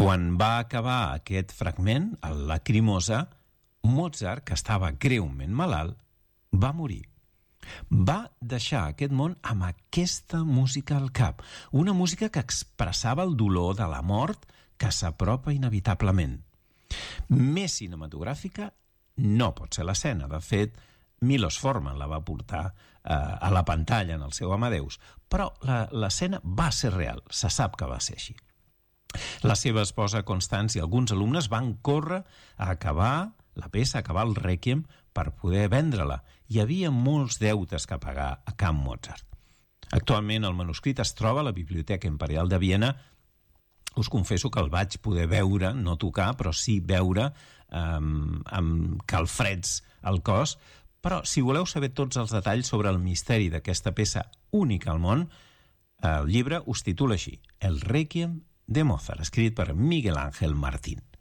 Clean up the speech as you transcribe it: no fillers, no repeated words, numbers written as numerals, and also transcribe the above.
Quan va acabar aquest fragment, el Lacrimosa, Mozart, que estava greument malalt, va morir. Va deixar aquest món amb aquesta música al cap, una música que expressava el dolor de la mort que s'apropa inevitablement. Més cinematogràfica no pot ser l'escena. De fet, Milos Forman la va portar a la pantalla en el seu Amadeus, però l'escena va ser real, se sap que va ser així. La seva esposa Constance i alguns alumnes van córrer a acabar la peça, a acabar el Rèquiem, per poder vendre-la. Hi havia molts deutes que pagar a Camp Mozart. Actualment el manuscrit es troba a la Biblioteca Imperial de Viena. Us confesso que el vaig poder veure, no tocar, però sí veure amb calfreds al cos. Però si voleu saber tots els detalls sobre el misteri d'aquesta peça única al món, el llibre us titula així: El Rèquiem de Mozart, escrit per Miguel Ángel Martín.